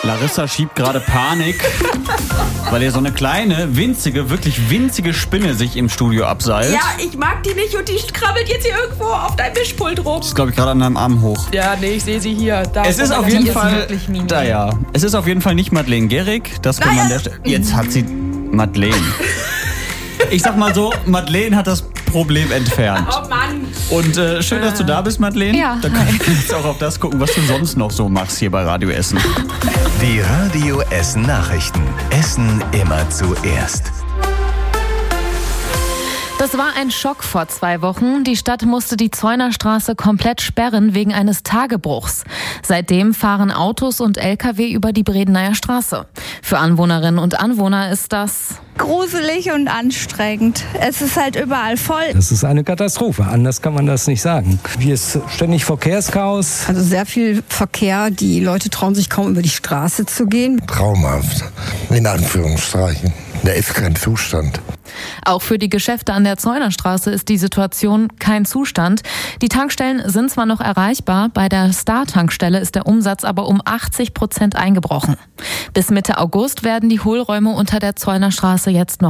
Larissa schiebt gerade Panik, weil ihr so eine kleine, wirklich winzige Spinne sich im Studio abseilt. Ja, ich mag die nicht und die krabbelt jetzt hier irgendwo auf dein Mischpult rum. Das ist, glaube ich, gerade an deinem Arm hoch. Ja, nee, ich sehe sie hier. Es ist auf jeden Fall. Es ist auf jeden Fall nicht Madeleine Gehrig. Das kann man der Stelle. Jetzt hat sie Madeleine. Ich sag mal so, Madeleine hat das Problem entfernt. Oh Mann. Und schön, dass du da bist, Madeleine. Ja, Dann können wir jetzt auch auf das gucken, was du sonst noch so machst hier bei Radio Essen. Die Radio Essen Nachrichten. Essen immer zuerst. Das war ein Schock vor 2 Wochen. Die Stadt musste die Zeunerstraße komplett sperren wegen eines Tagebruchs. Seitdem fahren Autos und LKW über die Bredeneyer Straße. Für Anwohnerinnen und Anwohner ist das gruselig und anstrengend. Es ist halt überall voll. Das ist eine Katastrophe, anders kann man das nicht sagen. Hier ist ständig Verkehrschaos. Also sehr viel Verkehr, die Leute trauen sich kaum über die Straße zu gehen. Traumhaft, in Anführungszeichen. Da ist kein Zustand. Auch für die Geschäfte an der Zeunerstraße ist die Situation kein Zustand. Die Tankstellen sind zwar noch erreichbar, bei der Star-Tankstelle ist der Umsatz aber um 80% eingebrochen. Bis Mitte August werden die Hohlräume unter der Zeunerstraße jetzt noch